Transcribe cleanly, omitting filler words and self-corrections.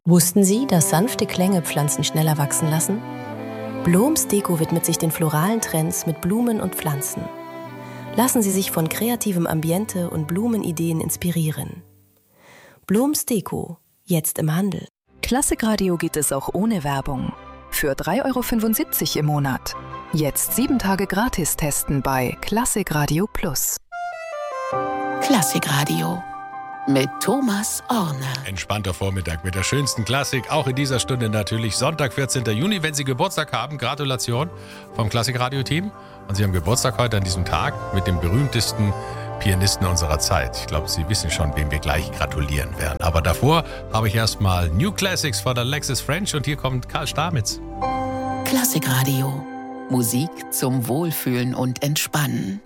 Wussten Sie, dass sanfte Klänge Pflanzen schneller wachsen lassen? Bloms Deko widmet sich den floralen Trends mit Blumen und Pflanzen. Lassen Sie sich von kreativem Ambiente und Blumenideen inspirieren. Bloms Deko, jetzt im Handel. Klassikradio geht es auch ohne Werbung. Für 3,75 € im Monat. Jetzt 7 Tage gratis testen bei Klassikradio Plus. Klassikradio mit Thomas Orne. Entspannter Vormittag mit der schönsten Klassik. Auch in dieser Stunde natürlich Sonntag, 14. Juni. Wenn Sie Geburtstag haben, Gratulation vom Klassikradio-Team. Und Sie haben Geburtstag heute an diesem Tag mit dem berühmtesten Pianisten unserer Zeit. Ich glaube, Sie wissen schon, wem wir gleich gratulieren werden. Aber davor habe ich erstmal New Classics von Alexis French und hier kommt Karl Stamitz. Klassikradio. Musik zum Wohlfühlen und Entspannen.